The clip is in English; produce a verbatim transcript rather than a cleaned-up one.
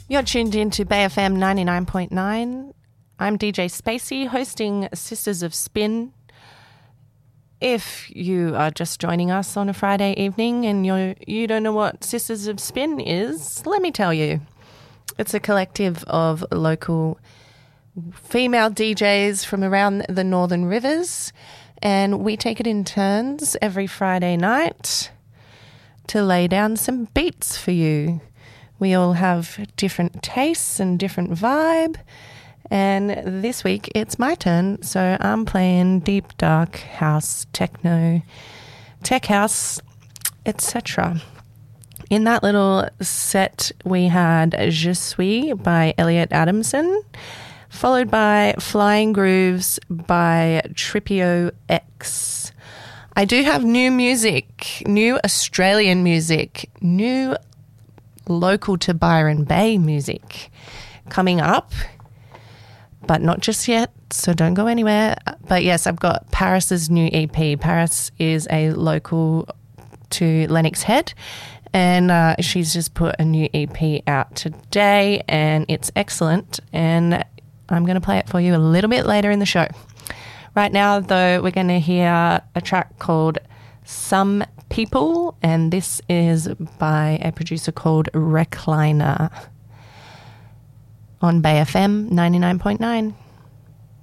You're tuned in to Bay F M ninety-nine point nine. I'm D J Spacey, hosting Sisters of Spin. If you are just joining us on a Friday evening and you you don't know what Sisters of Spin is, let me tell you. It's a collective of local female D Js from around the Northern Rivers, and we take it in turns every Friday night to lay down some beats for you. We all have different tastes and different vibe, and this week it's my turn, so I'm playing deep, dark house, techno, tech house, et cetera. In that little set, we had Je Suis by Elliot Adamson, followed by Flying Grooves by Tripio X. I do have new music, new Australian music, new local to Byron Bay music coming up, but not just yet, so don't go anywhere. But yes, I've got Paris's new E P. Paris is a local to Lennox Head, and uh, she's just put a new E P out today, and it's excellent, and I'm going to play it for you a little bit later in the show. Right now, though, we're going to hear a track called Some People, and this is by a producer called Recliner on Bay F M ninety-nine point nine.